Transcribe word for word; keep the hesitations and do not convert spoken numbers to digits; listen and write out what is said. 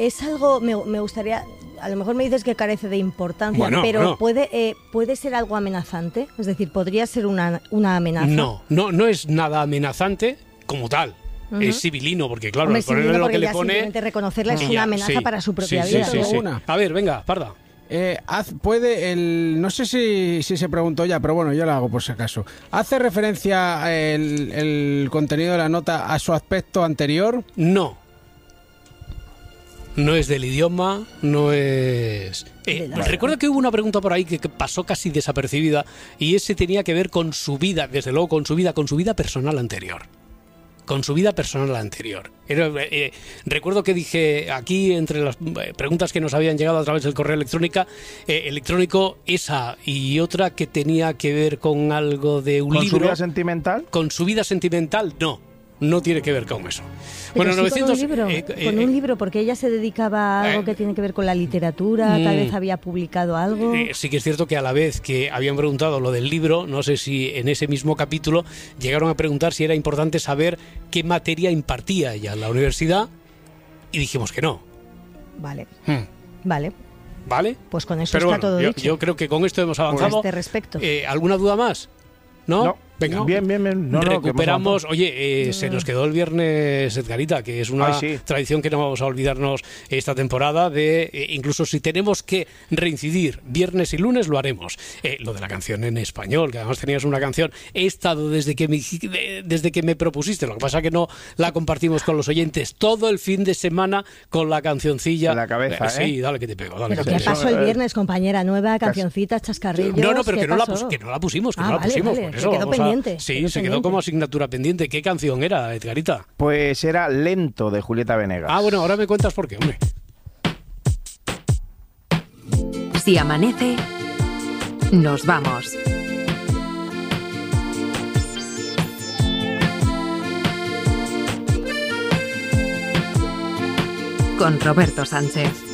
es algo, me, me gustaría, a lo mejor me dices que carece de importancia, bueno, pero bueno. puede eh, puede ser algo amenazante, es decir, podría ser una, una amenaza. No, no, no es nada amenazante como tal. Uh-huh. Es civilino, porque claro, Hombre, al ponerle lo que le pone... simplemente reconocerla es ya, una amenaza sí, para su propia sí, vida. Sí, sí, sí. A ver, venga, Parda. Eh, haz, puede el no sé si, si se preguntó ya, pero bueno, yo lo hago por si acaso. ¿Hace referencia el, el contenido de la nota a su aspecto anterior? No. No es del idioma, no es... Eh, recuerdo que hubo una pregunta por ahí que, que pasó casi desapercibida y ese tenía que ver con su vida, desde luego con su vida, con su vida personal anterior. Con su vida personal anterior. Era, eh, recuerdo que dije aquí, entre las preguntas que nos habían llegado a través del correo electrónica, eh, electrónico, esa y otra que tenía que ver con algo de un ¿Con libro. ¿Con su vida sentimental? Con su vida sentimental, no. No tiene que ver con eso. Pero Bueno, sí novecientos... con un libro, eh, eh, con un libro, porque ella se dedicaba a algo eh, que tiene que ver con la literatura, mm, tal vez había publicado algo. Eh, sí que es cierto que a la vez que habían preguntado lo del libro, no sé si en ese mismo capítulo llegaron a preguntar si era importante saber qué materia impartía ella en la universidad y dijimos que no. Vale, Hmm. vale. ¿Vale? Pues con eso Pero está bueno, todo yo, dicho. yo creo que con esto hemos avanzado. A este respecto. Eh, ¿Alguna duda más? ¿No? No. Venga, bien, bien, bien. No, recuperamos. No, oye, eh, no. se nos quedó el viernes, Edgarita, que es una Ay, sí. tradición que no vamos a olvidarnos esta temporada. De eh, incluso si tenemos que reincidir viernes y lunes, lo haremos. Eh, lo de la canción en español, que además tenías una canción. He estado desde que me, de, desde que me propusiste, lo que pasa que no la compartimos con los oyentes todo el fin de semana con la cancioncilla. En la cabeza, eh, Sí, ¿eh? dale que te pego. Dale ¿Pero que qué te pasó pego. el viernes, compañera? Nueva cancioncita, chascarrillos. No, no, pero ¿qué que no, la pasó? pus- que no la pusimos, que Ah, no la vale, pusimos. vale, Por se eso quedó vamos a- pendiente, Sí, quedó se quedó pendiente. como asignatura pendiente. ¿Qué canción era, Edgarita? Pues era Lento, de Julieta Venegas. Ah, bueno, ahora me cuentas por qué, hombre. Si amanece, nos vamos. Con Roberto Sánchez.